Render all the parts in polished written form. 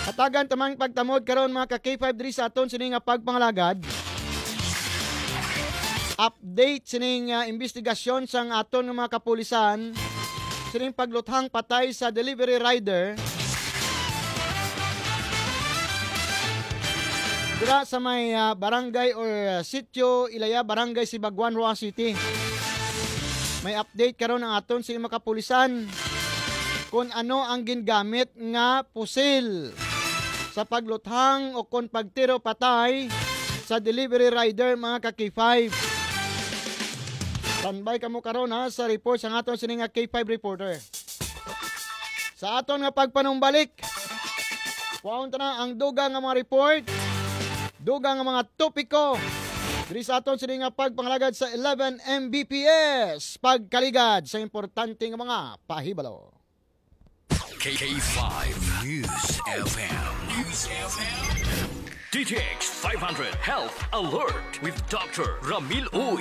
Hatagan tamang pagtamod karon mga ka-K5 diri sa aton sini nga pagpangalagad. Update sining investigasyon sang aton ng mga kapulisan sining pagluthang patay sa delivery rider dira sa may barangay or sitio Ilaya, barangay Sibaguan, Roa City. May update karon ang aton sining mga kapulisan kung ano ang gingamit nga pusil sa pagluthang o kung pagtiro patay sa delivery rider mga ka-K5. Standby kamo karon sa report sa aton sining nga K5 reporter. Sa aton nga pagpanumbalik, paunta na ang dugang nga mga report, dugang nga mga topiko diri sa aton sining nga pagpangalagad sa 11 Mbps, pagkaligad sa importante nga mga pahibalo. K5 News FM. DTX 500 Health Alert with Dr. Ramil Uy.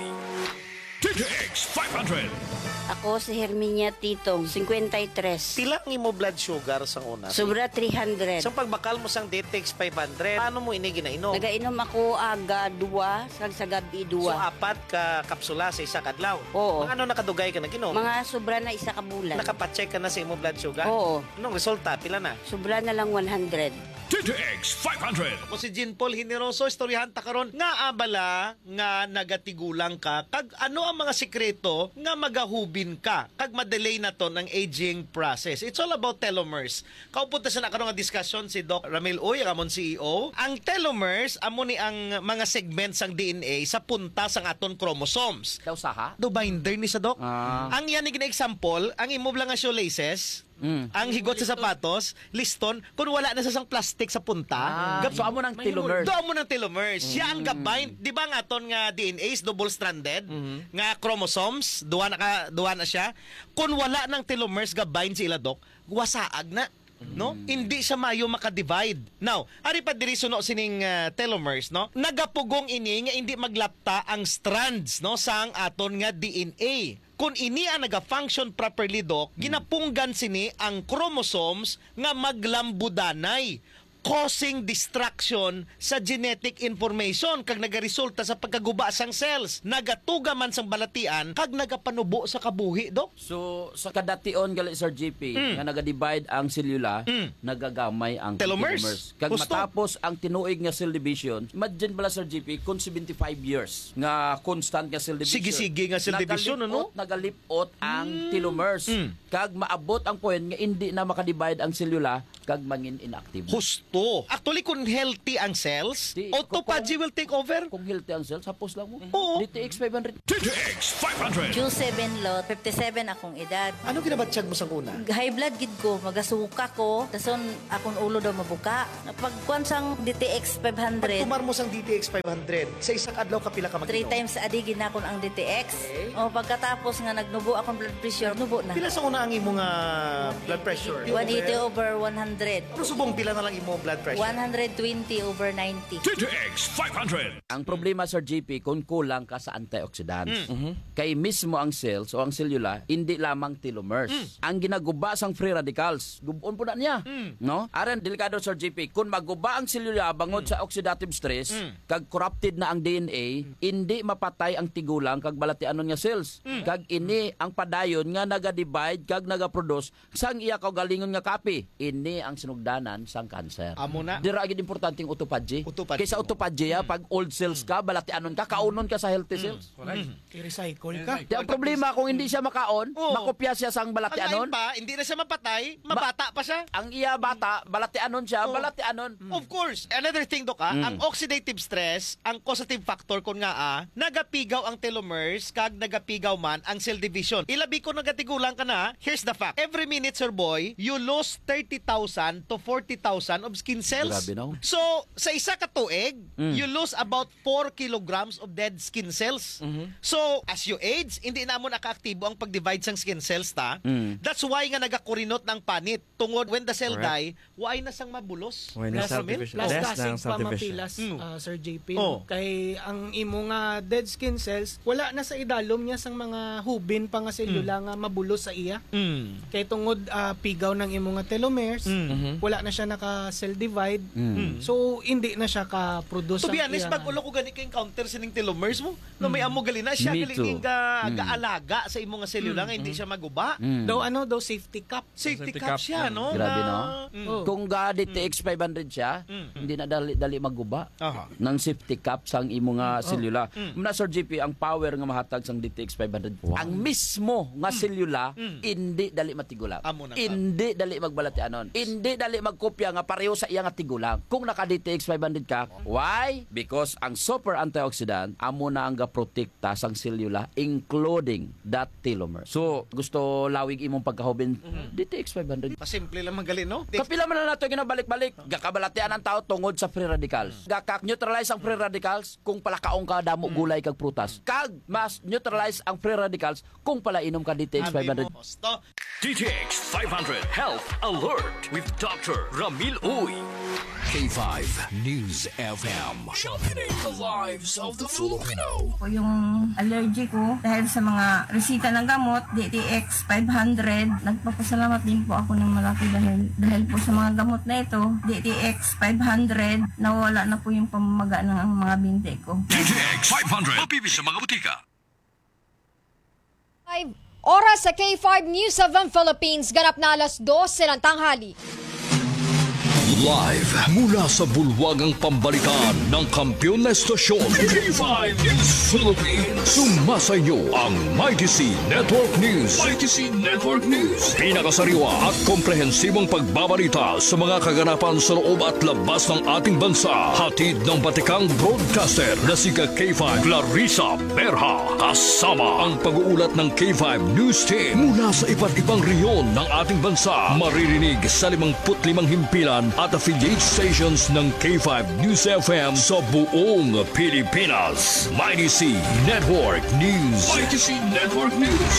DTX 500. Ako si Herminia Titong, 53. Pila ang imo blood sugar sa una? Sobra 300. Sa pagbakal mo sang DTX 500, paano mo ini ginainom? Nagainom ako aga 2, sa gabi 2. So, 4 ka kapsula sa isa kadlaw? Oo. Mga ano nakadugay ka naginom? Mga sobra na isa ka bulan. Nakapacheck ka na sa imo blood sugar? Oo. Anong resulta? Pila na? Sobra na lang 100. DTX 500. Ako si Jean Paul Generoso, istoryahan ta karon nga abala nga nagatigulang ka kag ano ang mga sikreto nga magahubin ka kag madelay na to ng aging process. It's all about telomeres. Kaupunta sa nakaroon nga discussion si Doc Ramil Uy, ang amon CEO. Ang telomeres amo ni ang mga segments sang DNA sa punta sang aton chromosomes. Daw saha? Do binder ni sa Doc. Ang yan ni gina-example, ang imo lang nga shoelaces, ang higot sa sapatos, liston, kung wala na sa sang plastic sa punta, So amo ng telomeres. doon mo ng telomeres. Siya ang gabind. Di ba nga aton nga DNA is double-stranded? Nga chromosomes, duwa na siya. Kung wala ng telomeres gabind si ila, Doc, wasaag na. No? Hindi siya mayo maka-divide. Now, ari pa diri suno sining telomeres, no? Nagapugong ini nga hindi maglapta ang strands, no, sang aton nga DNA. Kung ini ang naga-function properly, Doc, ginapunggan sini ang chromosomes nga maglambudanay, causing distraction sa genetic information kag nagaresulta sa pagkaguba sang cells, nagatuga man sang balatian kag nagapanubo sa kabuhi, Doc. So sa kadation gali Sir GP nga naga-divide ang selula, nagagamay ang Telomeres. Kag Gusto. matapos ang tinuig nga cell division, imagine bala Sir GP kung 75 years nga constant nga cell division. Sige-sige nga cell division, ano? Nagalipot ang telomeres. Kag maabot ang point nga hindi na makadivide ang selula kag mangin inactive. Husto. Actually, kung healthy ang cells, Di, autophagy will take over. Kung healthy ang cells, hapos lang mo. Oo. DTX 500. DTX 500. Q7 lot, 57 akong edad. Ano ginabatsyag mo sang una? High blood gid ko, magasuka ko, tason akong ulo daw mabuka. Pagkuan sang DTX 500, Tumar mo sang DTX 500, sa isang adlaw ka pila ka 3 mag-inom? times a day ginakon ang DTX. O pagkatapos nga nagnubo akong blood pressure, nubo na. Pila sa una ang imong blood pressure? 180 over 100. Pero subong pila na lang imong blood pressure? 120 over 90. DTX 500. Ang problema Sir GP kung kulang ka sa antioxidants. Kay mismo ang cells o ang selula hindi lamang telomeres. Ang ginaguba sang free radicals, gubon po na niya. No? Aron delikado Sir GP kung maguba ang selula bangod sa oxidative stress kag corrupted na ang DNA, hindi mapatay ang tigulang kag balatianon nga cells. Kag ini ang padayon nga naga-divide kag naga-produce sang iya kaugalingon nga kapi. Ini ang sinugdanan sang cancer. Amo na. Dira gid importante ang autophagy. Autophagy. Kaysa autophagy pag old cells ka, balatianon ka, kaunon ka sa healthy cells. I-recycle ka. Di, ang problema kung hindi siya makaon, Oo. makopya siya sang Ang balatianon. lain pa, hindi na siya mapatay, mabata pa siya. Ang iya bata, balatianon siya, balatianon. Of course. Another thing, Doc, ang oxidative stress, ang causative factor kun nga nagapigaw ang telomeres kag nagapigaw man ang cell division. Ilabi ko nagatigulang ka na, here's the fact. Every minute, sir boy, you lose 30,000 to 40,000 of skin cells. Grabe, no? So, sa isa ka tuig, you lose about 4 kilograms of dead skin cells. So, as you age, hindi na mo naka-aktibo ang pag-divide sang skin cells ta. That's why nga nagakurinot ng panit. Tungod when the cell die, why na sang mabulos? Plus, Less plus ng dasig pa subdivision. mapilas, Sir JP. Oh. Kay ang imo nga dead skin cells, wala na sa idalom niya sang mga hubin pa nga selula nga mabulos sa iya. Kay tungod pigaw ng imo nga telomeres, Wala na siya naka-cell divide. So hindi na siya ka-produce. To be ang honest, iyang, pag ulo ko gani kay encounter sining telomers mo, no may amo gali na siya Me galing too. gaalaga sa imong nga selula nga hindi siya maguba. daw safety cap. Safety cap siya, no? Grabe, no? Oh. Kung DTX 500 siya, hindi na dali maguba Aha. ng safety cap sang imo nga selula. Muna Sir GP, ang power nga mahatag sang DTX 500. Ang mismo nga selula hindi dali matigulang. Amo na ka. Hindi dali magbalatianon. Hindi dali magkopya nga pareho sa iya nga tigulang. Kung naka DTX 500 ka, why? Because ang super antioxidant amo na ang gaprotekta sang selula including that telomere. So, gusto lawig imong pagkahubin DTX 500. Pasimple lang magali, no? Kapila man na nato ginabalik-balik. Gakabalatian ang tao tungod sa free radicals. Gakak neutralize ang free radicals kung palakaong ka damo gulay kag prutas. Kag mas neutralize ang free radicals kung pala inom ka DTX 500. Hosto. DTX 500 Health Alert with Dr. Ramil Uy. K5 News FM. Sharpening the lives of the Filipino. Po yung allergy ko dahil sa mga resita ng gamot, DTX 500. Nagpapasalamat din po ako ng malaki dahil po sa mga gamot na ito, DTX 500, nawala na po yung pamamaga ng mga binti ko. DTX 500. Mabibili sa mga butika. Oras sa K5 News of the Philippines, ganap na 2:00 ng tanghali. Live mula sa bulwagang pambalitaan ng kampiyon na estasyon K5 News Philippines. Sumasa inyo ang Mighty C Network News. Mighty C Network News. Pinakasariwa at komprehensibong pagbabalita sa mga kaganapan sa loob at labas ng ating bansa. Hatid ng batikang broadcaster na si K5 Clarissa Berha. Kasama ang pag-uulat ng K5 News Team mula sa iba't ibang rehiyon ng ating bansa. Maririnig sa 55 himpilan at affiliate stations ng K5 News FM sa buong Pilipinas. Mighty C Network News. Mighty C Network News.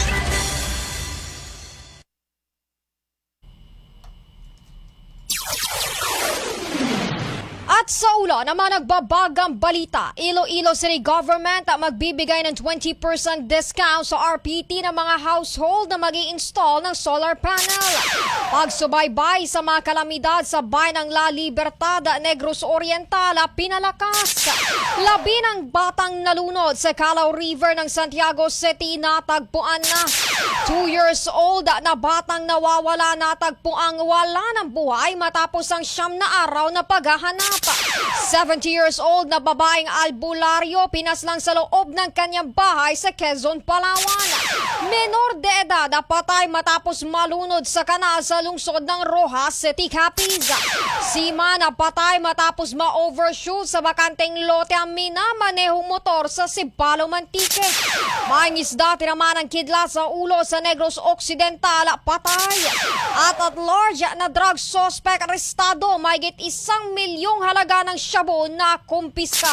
At sa ulo naman nagbabagang balita, Iloilo City Government magbibigay ng 20% discount sa RPT ng mga household na mag-i-install ng solar panel. Pagsubaybay sa mga kalamidad sa bayan ng La Libertad, Negros Oriental, pinalakas. 11 batang nalunod sa Calao River ng Santiago City natagpuan na. 2 years old na batang nawawala natagpuang wala ng buhay matapos ang 9 na araw na paghahanap. 70 years old na babaeng albularyo pinaslang sa loob ng kanyang bahay sa Quezon, Palawan. Menor de edad patay matapos malunod sa kanal sa lungsod ng Rojas City, Capiz. Sima na patay matapos ma-overshoot sa bakanteng lote ang minamanehong motor sa Sibalo, Mantique. Maing isda tinaman ang kidlat sa ulo sa Negros Occidental, patay. At large na drug suspect arestado, mahigit 1 milyong halaga ng shabu na kumpiska.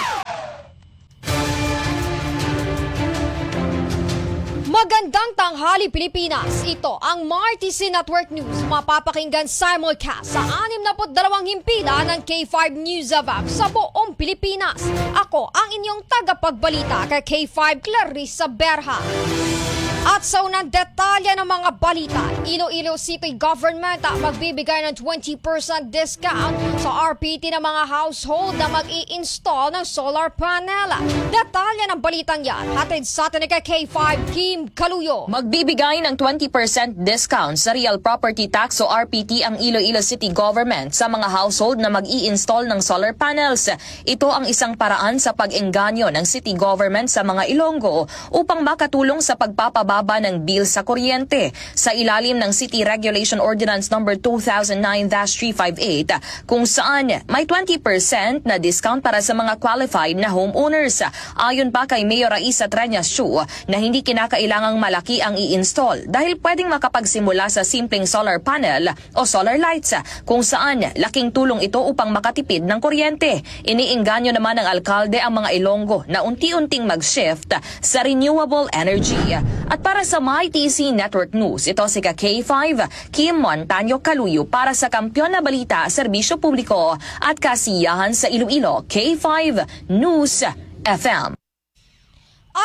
Magandang tanghali, Pilipinas. Ito ang MRTC Network News. Mapapakinggan simulcast sa 62 himpilan ng K5 News FM sa buong Pilipinas. Ako ang inyong tagapagbalita kay K5 Clarissa Berha. At sa unang detalye ng mga balita, Iloilo City Government magbibigay ng 20% discount sa RPT ng mga household na mag-i-install ng solar panel. Detalye ng balitang yan, hatid sa atin ni K5 Kim Kaluyo. Magbibigay ng 20% discount sa real property tax o RPT ang Iloilo City Government sa mga household na mag-i-install ng solar panels. Ito ang isang paraan sa pag-engganyo ng City Government sa mga Ilonggo upang makatulong sa pagpapababa ng bill sa kuryente. Sa ilalim ng City Regulation Ordinance No. 2009-358 kung saan may 20% na discount para sa mga qualified na homeowners. Ayon pa kay Mayor Raisa Treñas Chu na hindi kinakailangang malaki ang i-install dahil pwedeng makapagsimula sa simpleng solar panel o solar lights kung saan laking tulong ito upang makatipid ng kuryente. Iniingganyo naman ng alkalde ang mga Ilonggo na unti-unting mag-shift sa renewable energy. At para sa MyTC Network News, ito si K5 Kim Montaño Kaluyo para sa Kampiyon na Balita, Serbisyo Publiko at Kasiyahan sa Iloilo, K5 News FM.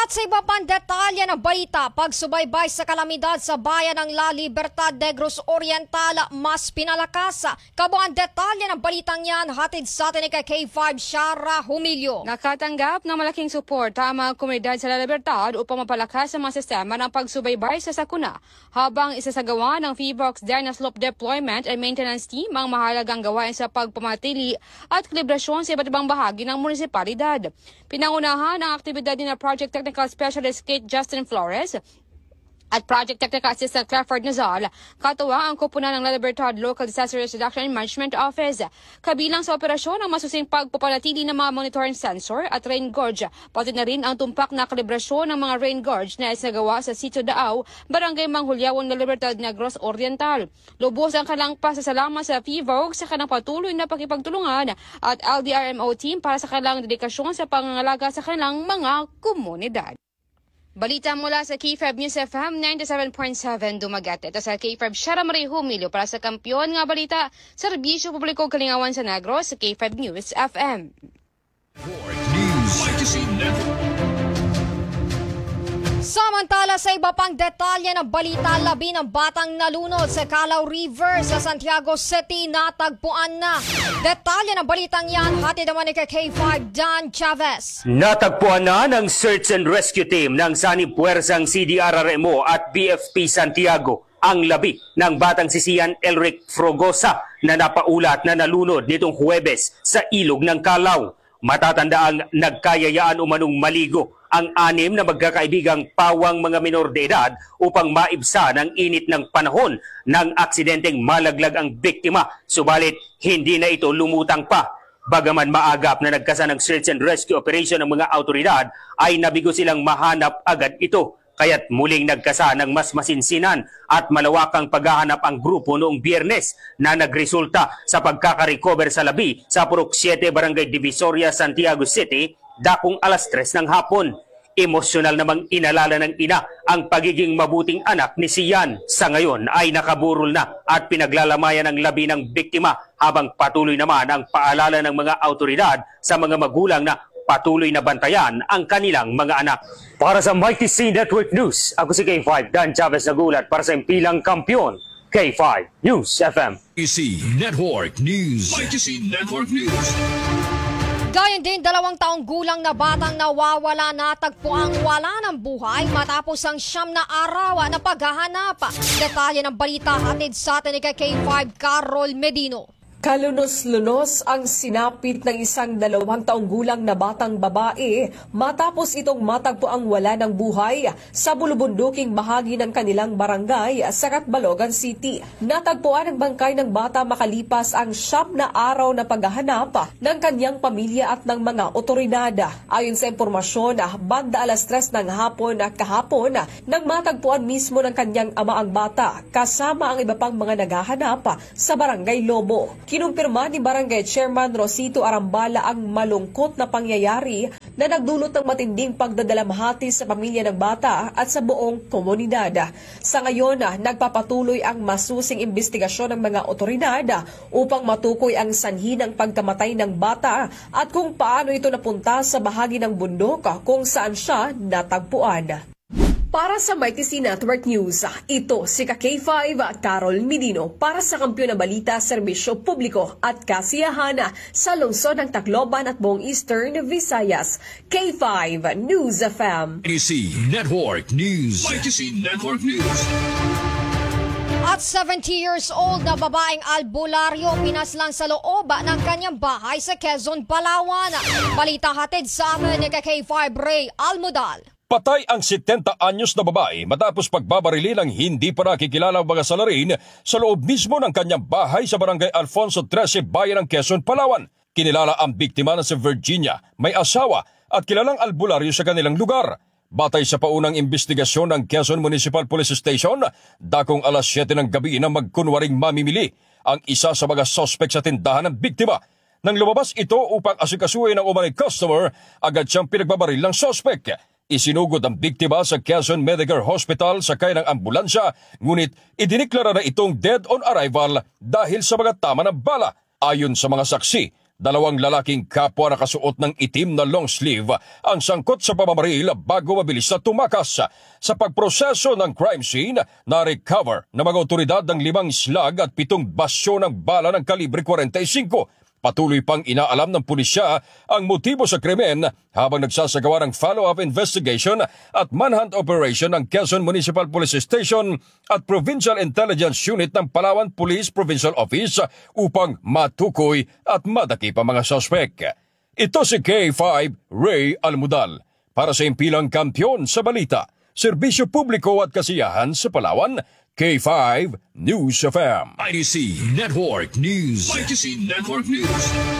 At sa iba pang detalye ng balita, pagsubaybay sa kalamidad sa bayan ng La Libertad, Negros Oriental, mas pinalakas. Kabuang detalye ng balitang yan, hatid sa atin ni K5 Shara Humilio. Nakatanggap ng malaking suporta ang mga komunidad sa La Libertad upang mapalakas ang mga sistema ng pagsubaybay sa sakuna. Habang isasagawa ng FIVOX Dynaslope Deployment and Maintenance Team ang mahalagang gawain sa pagpamatili at kalibrasyon sa iba't ibang bahagi ng munisipalidad. Pinangunahan ang aktibidad ni na Project Technical Specialist Kate Justin Flores at Project Technical Assistant Clifford Nazal, katuwa ang kupunan ng La Libertad Local Disaster Risk Reduction and Management Office. Kabilang sa operasyon ang masusing pagpapanatili ng mga monitoring sensor at rain gauge, pati na rin ang tumpak na kalibrasyon ng mga rain gauge na isinagawa sa Sitio Daaw, Barangay Manghulyawan, La Libertad, Negros Oriental. Lubos ang kanilang pasasalamat sa FIVOG sa kanilang patuloy na pakipagtulungan at LDRMO team para sa kanilang dedikasyon sa pangangalaga sa kanilang mga komunidad. Balita mula sa K5 News FM 97.7 Dumaguete. Ito sa K5 Shara Humilio para sa Kampiyon nga Balita, Serbisyo Publiko Kalingawan sa Negros sa K5 News FM. Samantala sa iba pang detalye ng balita, 11 batang nalunod sa Calao River sa Santiago City natagpuan na. Detalye ng balitang yan, hatid naman ni K5 Dan Chavez. Natagpuan na ng Search and Rescue Team ng Sanib Puwersang CDRRMO at BFP Santiago ang labi ng batang sisiyan Elric Frogosa na napaulat na nalunod nitong Huwebes sa ilog ng Calao. Matatanda ang nagkayayaan umanong maligo ang 6 na magkakaibigang pawang mga minor de edad upang maibsa ng init ng panahon ng aksidenteng malaglag ang biktima. Subalit, hindi na ito lumutang pa. Bagaman maagap na nagkasa ng search and rescue operation ng mga autoridad, ay nabigo silang mahanap agad ito. Kaya't muling nagkasa ng mas masinsinan at malawakang paghahanap ang grupo noong Biyernes na nagresulta sa pagkakarecover sa labi sa Purok 7, Barangay Divisoria, Santiago City, dakong alas 3 ng hapon. Emosyonal namang inalala ng ina ang pagiging mabuting anak ni Sian. Sa ngayon ay nakaburol na at pinaglalamayan ang labi ng biktima habang patuloy naman ang paalala ng mga autoridad sa mga magulang na patuloy na bantayan ang kanilang mga anak. Para sa Mighty C Network News, ako si K5 Dan Chavez nagulat para sa impilang kampiyon, K5 News FM. Mighty C Network News. Mighty C Network News. Gayon din, 2 taong gulang na batang nawawala natagpuang wala ng buhay matapos ang 9 na araw na paghahanap. Detalye ng balita hatid sa atin ni K5 Carol Medino. Kalunos-lunos ang sinapit ng isang 2 taong gulang na batang babae matapos itong matagpuang wala ng buhay sa bulubunduking bahagi ng kanilang barangay sa Catbalogan City. Natagpuan ang bangkay ng bata makalipas ang 9 na araw na paghahanap ng kanyang pamilya at ng mga otoridad. Ayon sa impormasyon, banda alas 3 ng hapon kahapon nang matagpuan mismo ng kanyang ama ang bata kasama ang iba pang mga naghahanap sa Barangay Lobo. Kinumpirma ni Barangay Chairman Rosito Arambala ang malungkot na pangyayari na nagdulot ng matinding pagdadalamhati sa pamilya ng bata at sa buong komunidad. Sa ngayon, nagpapatuloy ang masusing investigasyon ng mga otoridad upang matukoy ang sanhi ng pagkamatay ng bata at kung paano ito napunta sa bahagi ng bundok kung saan siya natagpuan. Para sa Mighty C Network News, ito si K5 Carol Medino para sa Kampiyon na Balita, Serbisyo Publiko at Kasiyahan sa lungsod ng Tacloban at buong Eastern Visayas. K5 News FM. Mighty C Network News. Mighty C Network News. At 70 years old na babaeng albularyo pinaslang sa loob ng kanyang bahay sa Quezon, Palawan. Balita hatid sa amin ni K5 Ray Almodal. Patay ang 70 anyos na babae matapos pagbabarili ng hindi pa nakikilalang mga salarin sa loob mismo ng kanyang bahay sa Barangay Alfonso 13, Bayan ng Quezon, Palawan. Kinilala ang biktima na si Virginia, may asawa at kilalang albularyo sa kanilang lugar. Batay sa paunang investigasyon ng Quezon Municipal Police Station, dakong alas 7 ng gabi na magkunwaring mamimili ang isa sa mga suspect sa tindahan ng biktima. Nang lumabas ito upang asikasuhin ng umanay customer, agad siyang pinagbabaril ng suspect. Isinugod ang biktima sa Quezon Medical Hospital sakay ng ambulansya, ngunit idiniklara na itong dead on arrival dahil sa mga tama ng bala. Ayon sa mga saksi, Dalawang lalaking kapwa nakasuot ng itim na long sleeve ang sangkot sa pamamaril bago mabilis na tumakas. Sa pagproseso ng crime scene, na-recover ng mga otoridad ng 5 slag at 7 basyo ng bala ng kalibre 45. Patuloy pang inaalam ng pulisya ang motibo sa krimen habang nagsasagawa ng follow-up investigation at manhunt operation ng Quezon Municipal Police Station at Provincial Intelligence Unit ng Palawan Police Provincial Office upang matukoy at madakip ang mga suspek. Ito si K5 Ray Almudal para sa impilang kampyon sa balita, serbisyo publiko at kasiyahan sa Palawan, K5 News FM. IDC Network News. IDC Network News.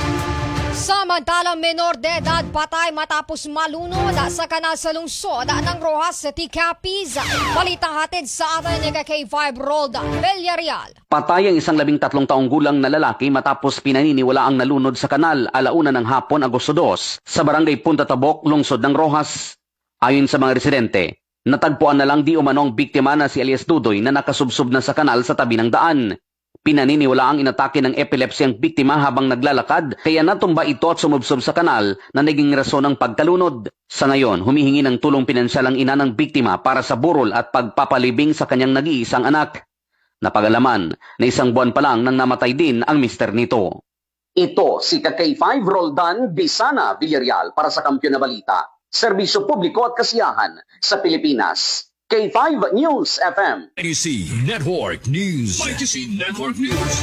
Samantalang menor de edad patay matapos malunod sa kanal sa lungsod ng Rojas City, Capiz. Balita hatid sa atin ni K5 Roldan Villarreal. Patay ang isang 13 taong gulang na lalaki matapos pinaniniwala ang nalunod sa kanal 1:00 ng hapon, Agosto 2 sa barangay Punta Tabok, lungsod ng Rojas. Ayon sa mga residente, natagpuan na lang di umanong biktima na si Elias Dudoy na nakasubsob na sa kanal sa tabi ng daan. Pinaniniwala ang inatake ng epilepsy ang biktima habang naglalakad kaya natumba ito at sumubsob sa kanal na naging rason ng pagkalunod. Sa ngayon, humihingi ng tulong pinansyal ang ina ng biktima para sa burol at pagpapalibing sa kanyang nag-iisang anak. Napagalaman na 1 buwan pa lang nang namatay din ang mister nito. Ito si K5 Roldan Bisana Villarreal para sa Kampiyon na Balita, serbisyo publiko at kasiyahan sa Pilipinas. K5 News FM. IDC Network News. IDC Network News.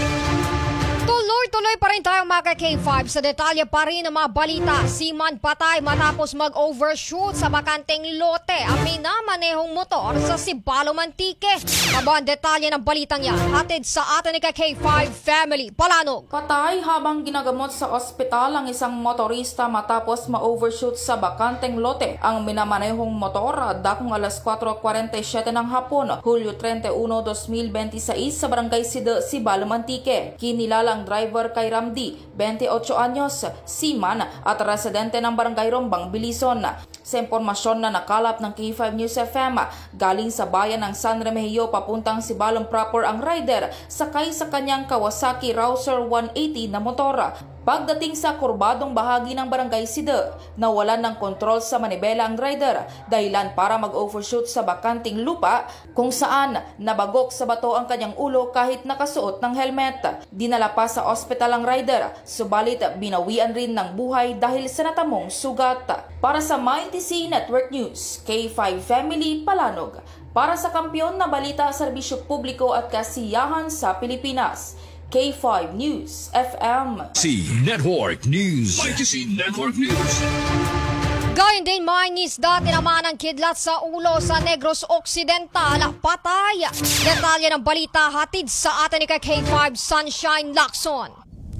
Tuloy-tuloy pa rin tayo mga K5 sa detalye pa rin ng mga balita. Seaman patay matapos mag-overshoot sa bakanteng lote ang minamanehong motor sa Sibalo, Mantique. Aba ang detalye ng balitang yan hatid sa atin ni K5 Family Palanog. Patay habang ginagamot sa ospital ang isang motorista matapos ma-overshoot sa bakanteng lote ang minamanehong motor dakong alas 4:47 ng hapon, Hulyo 31, 2026 sa Barangay Sida, Sibalo, Mantique. Kinilalang driver kay Ramdi, 28 anyos, seaman at residente ng Barangay Rombang, Bilison. Sa impormasyon na nakalap ng K5 News FM, galing sa bayan ng San Remigio papuntang Sibalom proper ang rider sakay sa kanyang Kawasaki Rouser 180 na motor. Pagdating sa kurbadong bahagi ng Barangay Sida, nawalan ng kontrol sa manibela ang rider, dahilan para mag-overshoot sa bakanting lupa kung saan nabagok sa bato ang kanyang ulo kahit nakasuot ng helmet. Dinala pa sa ospital ang rider, subalit binawian rin ng buhay dahil sa natamong sugat. Para sa MyTC Network News, K5 Family Palanog. Para sa Kampiyon na Balita, serbisyo publiko at kasiyahan sa Pilipinas. K5 News FM. IDC Network News. IDC Network News. Gayon din may isda tinamaan ng kidlat sa ulo sa Negros Occidental, patay. Detalye ng balita hatid sa atin ni K5 Sunshine Lacson.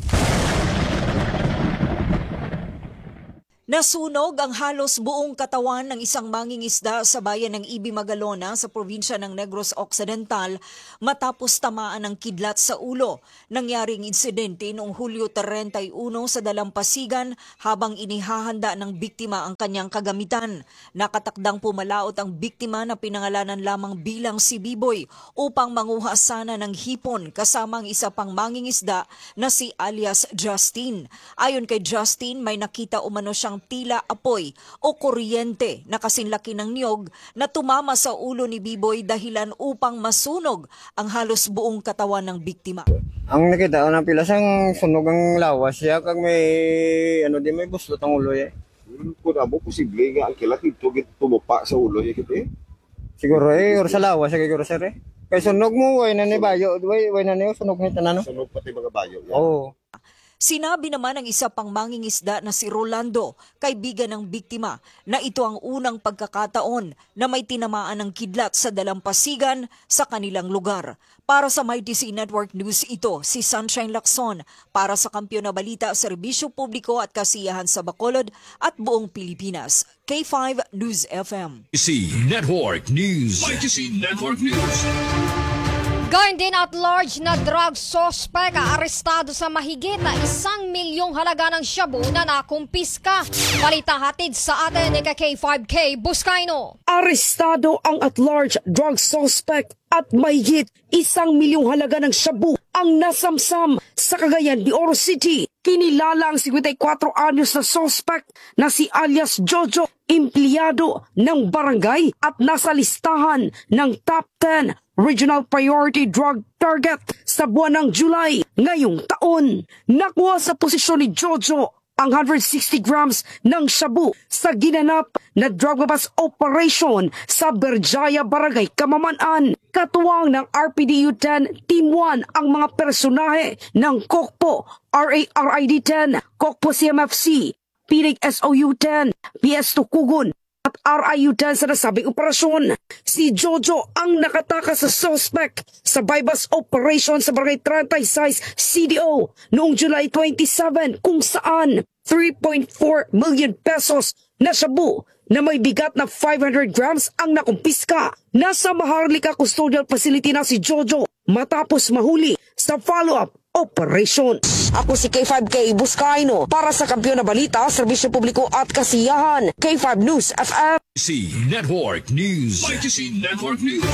Nasunog ang halos buong katawan ng isang mangingisda sa bayan ng Ibi Magalona sa probinsya ng Negros Occidental matapos tamaan ng kidlat sa ulo. Nangyaring insidente noong Hulyo 31 sa Dalampasigan habang inihahanda ng biktima ang kanyang kagamitan. Nakatakdang pumalaot ang biktima na pinangalanan lamang bilang si Biboy upang manguha sana ng hipon kasama ang isa pang mangingisda na si alias Justin. Ayon kay Justin, may nakita umano siyang tila apoy o kuryente na kasinlaki ng niyog na tumama sa ulo ni Biboy dahilan upang masunog ang halos buong katawan ng biktima. Ang nakita ko ng pilas ang sunog ang lawas siya kag may may buslot ang ulo eh. Kuna mo posible nga ang kilat ito tumupa sa ulo eh kiti. Siguro or sa lawas siguro sir eh. Kay sunog mo way na ni bayo, way na niyo sunog ni tanan. Sunog pati mga bayo. Oo. Sinabi naman ng isa pang mangingisda na si Rolando, kaibigan ng biktima, na ito ang unang pagkakataon na may tinamaan ng kidlat sa Dalampasigan sa kanilang lugar. Para sa MyTC Network News, ito si Sunshine Lacson para sa Kampiyon na Balita, serbisyo publiko at kasiyahan sa Bacolod at buong Pilipinas. K5 News FM. IDC Network News. IDC Network News. Gayon din at large na drug suspect arestado sa mahigit na 1 milyong halaga ng shabu na nakumpiska. Balita hatid sa atin ni K5K Buscaino. Arestado ang at large drug suspect at mahigit 1 milyong halaga ng shabu ang nasamsam sa Cagayan de Oro City. Kinilala ang 54 anyos na suspect na si alias Jojo, empleyado ng barangay at nasa listahan ng top 10 Regional Priority Drug Target sa buwan ng July ngayong taon. Nakuha sa posisyon ni Jojo ang 160 grams ng shabu sa ginanap na drug bust operation sa Berjaya Barangay, Kamaman-an. Katuwang ng RPDU-10 Team 1 ang mga personahe ng Kokpo, RARID-10, Kokpo CMFC, Pinig SOU-10, PS2 Kugon, at RIU-10 sa nasabing operasyon. Si Jojo ang nakatakas sa suspect sa buy-bust operation sa Barangay 36 CDO noong July 27 kung saan 3.4 million pesos na shabu na may bigat na 500 grams ang nakumpiska. Nasa Maharlika Custodial Facility na si Jojo matapos mahuli sa follow-up operation. Ako si K5K Buscaino para sa Kampiyon na Balita, Serbisyo Publiko at Kasiyahan. K5 News FM. YTC Network News. YTC Network News.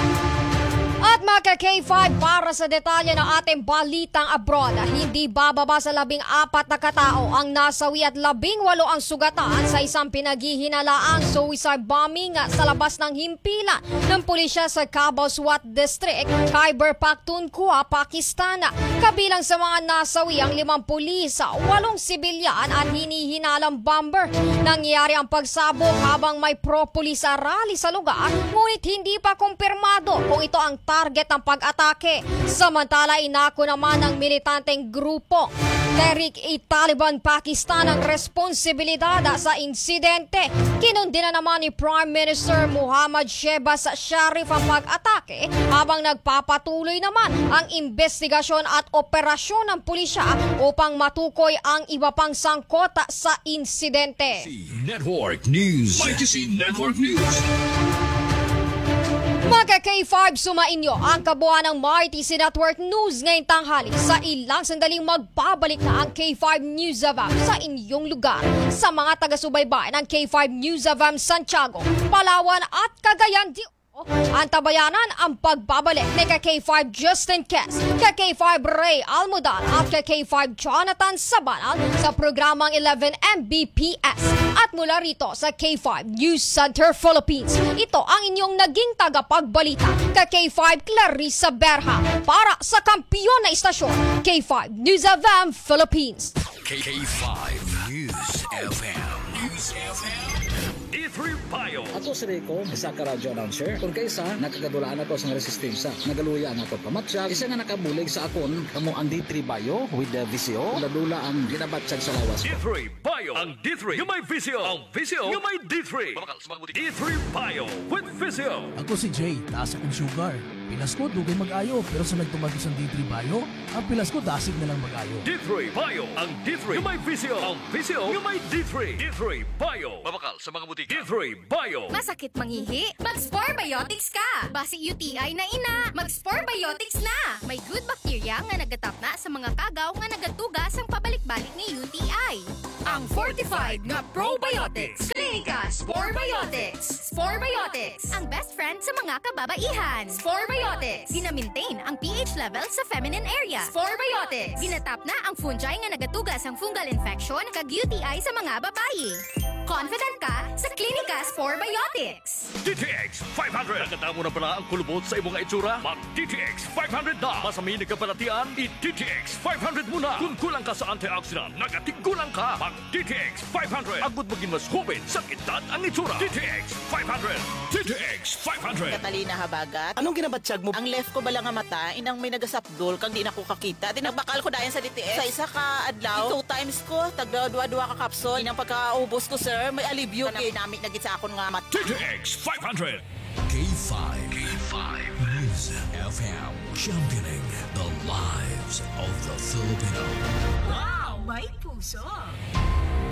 At mga K5, para sa detalye ng ating balitang abroad, hindi bababa sa 14 na katao ang nasawi at 18 ang sugatan sa isang pinaghihinalaang suicide bombing sa labas ng himpilan ng pulisya sa Kabul SWAT District, Khyber Pakhtunkhwa, Pakistan. Kabilang sa mga nasawi ang 5 pulis, 8 sibilyan at hinihinalang bomber. Nangyari ang pagsabog habang may pro-police rally sa lugar, ngunit hindi pa kumpirmado kung ito ang target ng pag-atake. Samantala, inako naman ng militanteng grupo Tehrik-i-Taliban Pakistan ang responsibilidad sa insidente. Kinundi na naman ni Prime Minister Muhammad Shehbaz Sharif ang pag-atake habang nagpapatuloy naman ang investigasyon at operasyon ng pulisya upang matukoy ang iba pang sangkot sa insidente. Network News. YTC Network News. Mga K5, sumainyo ang kabuuan ng YTC Network News ngayong tanghali. Sa ilang sandaling magbabalik na ang K5 News FM sa inyong lugar. Sa mga taga-subaybay ng K5 News FM Santiago, Palawan at Cagayan de Antabayanan ang pagbabalik ni K5 Justin Kes, K5 Ray Almodal at K5 Jonathan Sabanal sa programang 11 Mbps. At mula rito sa K5 News Center Philippines, ito ang inyong naging tagapagbalita, K5 Clarissa Berha para sa kampiyon na istasyon, K5 News FM Philippines. K5 News FM. News FM. E3 Bio. Ako si Rico, isa ka radio announcer. Kung kaysa, nakagadulaan ako sa resistensya. Nagaluya ang ako pamatsyag. Isa nga nakabulig sa akon, kamo ang D3 Bio with the VCO. Ladula ang ginabatsyag sa lawas. D3 Bio. Ang D3 yung may VCO. Ang VCO yung may D3. D3 Bio with VCO. Ako si Jay, taas akong sugar. Pilas ko, dugay mag-ayo. Pero sa nagtumagos ang D3 Bio, ang pilas ko, dasig na lang mag-ayo. D3 Bio. Ang D3 yung may VCO. Ang VCO yung may D3. D3 Bio. Mabakal sa mga butika. D3 Bio. Masakit mangihi? Mag-Spore Biotics ka! Basi UTI na ina, mag-Spore Biotics na! May good bacteria nga nagatap na sa mga kagaw nga nagatugas ang pabalik-balik ni UTI. Ang fortified nga probiotics. Clinica Spore Biotics. Spore Biotics, ang best friend sa mga kababaihan. Spore Biotics, gina-maintain ang pH level sa feminine area. Spore Biotics, ginatap na ang fungi nga nagatugas ang fungal infection kag UTI sa mga babae. Confident ka sa Clinica Spore Biotics. DTX 500. Nagkatamo na pala ang kulubot sa imong itsura? Mag DTX 500 na. Masaminig ka palatian, i-DTX 500 muna. Kung kulang ka sa antioxidant, nagatigulang ka. Mag DTX 500. Agud maging mas hubin sa edad ang itsura. DTX 500. DTX 500. Catalina Habagat, anong ginabatsyag mo? Ang left ko bala nga mata, inang may nagasapdol kang di na ko kakita. Nagbakal ko dayan sa DTX. Sa isa ka adlaw, 2 times ko, tagdua-dua ka kapsol. Inang pagkaubos ko, sir, may alibyo. Namit na git sa akon nga mata. DTX 500. K5. K5 News FM. Championing the lives of the Filipino. Wow! May puso!